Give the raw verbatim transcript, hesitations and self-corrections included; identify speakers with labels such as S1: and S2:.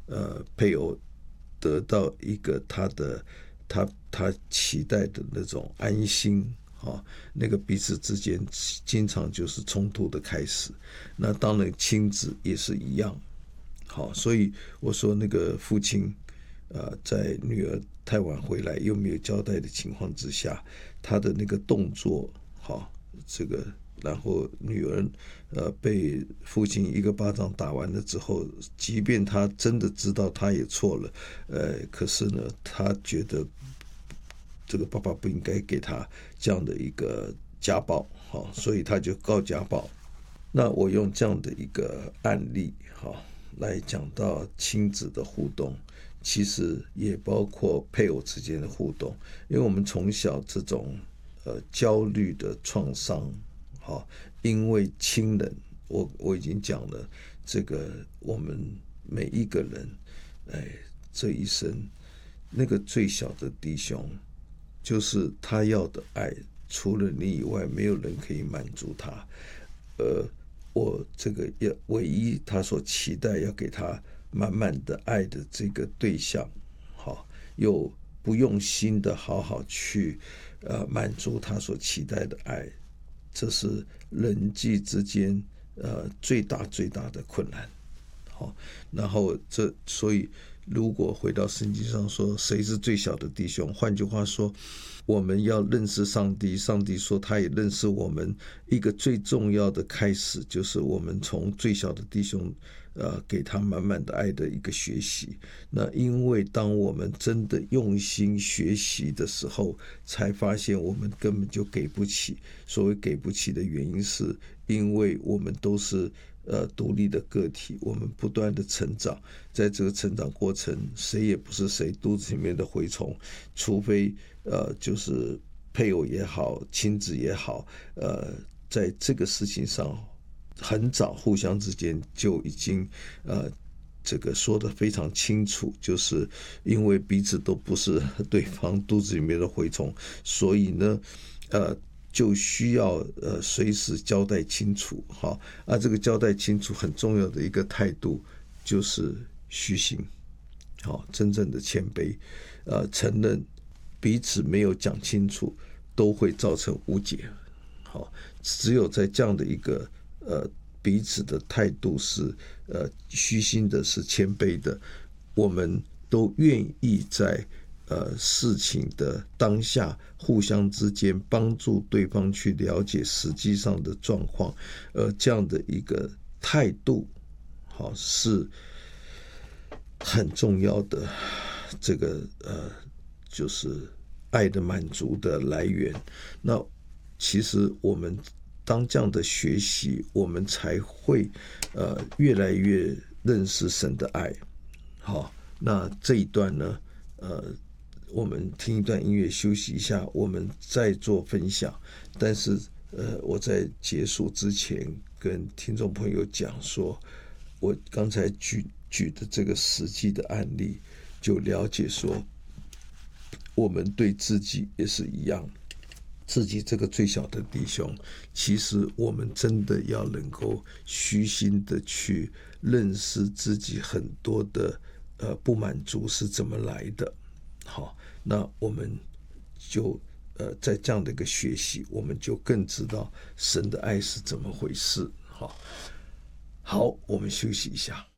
S1: 呃配偶得到一个他的他他期待的那种安心。哦，那个彼此之间经常就是冲突的开始。那当然亲子也是一样。好，所以我说那个父亲，呃，在女儿太晚回来又没有交代的情况之下，他的那个动作，好，这个然后女儿呃被父亲一个巴掌打完了之后，即便他真的知道他也错了，呃，可是呢，他觉得这个爸爸不应该给他这样的一个家暴，好，所以他就告家暴。那我用这样的一个案例，好，来讲到亲子的互动，其实也包括配偶之间的互动，因为我们从小这种呃焦虑的创伤，好，因为亲人，我我已经讲了，这个我们每一个人，哎，这一生那个最小的弟兄。就是他要的爱，除了你以外，没有人可以满足他。呃，我这个要唯一他所期待要给他满满的爱的这个对象，好，又不用心的好好去呃满足他所期待的爱，这是人际之间呃最大最大的困难。好，然后这所以。如果回到圣经上说谁是最小的弟兄，换句话说，我们要认识上帝，上帝说他也认识我们，一个最重要的开始就是我们从最小的弟兄呃，给他满满的爱的一个学习。那因为当我们真的用心学习的时候，才发现我们根本就给不起。所谓给不起的原因是因为我们都是呃，独立的个体，我们不断的成长，在这个成长过程，谁也不是谁肚子里面的蛔虫，除非呃，就是配偶也好，亲子也好，呃，在这个事情上，很早互相之间就已经呃，这个说得非常清楚，就是因为彼此都不是对方肚子里面的蛔虫，所以呢，呃。就需要呃随时交代清楚，哈啊，这个交代清楚很重要的一个态度就是虚心，好，真正的谦卑，呃，承认彼此没有讲清楚都会造成误解，好，只有在这样的一个呃彼此的态度是呃虚心的，是谦卑的，我们都愿意在。呃，事情的当下，互相之间帮助对方去了解实际上的状况，呃，这样的一个态度，好，是很重要的。这个呃，就是爱的满足的来源。那其实我们当这样的学习，我们才会呃越来越认识神的爱。好，那这一段呢，呃。我们听一段音乐休息一下，我们再做分享。但是，呃，我在结束之前跟听众朋友讲说，我刚才举举的这个实际的案例，就了解说，我们对自己也是一样，自己这个最小的弟兄，其实我们真的要能够虚心的去认识自己很多的呃不满足是怎么来的。好，那我们就呃在这样的一个学习，我们就更知道神的爱是怎么回事。好，好，我们休息一下。